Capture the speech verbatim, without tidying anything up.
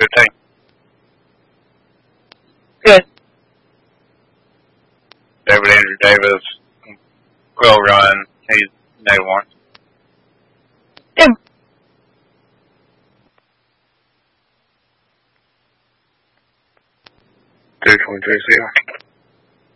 fifteen. Good. David Andrew Davis, Quill Run, he's day one. Good. two twenty-three zero.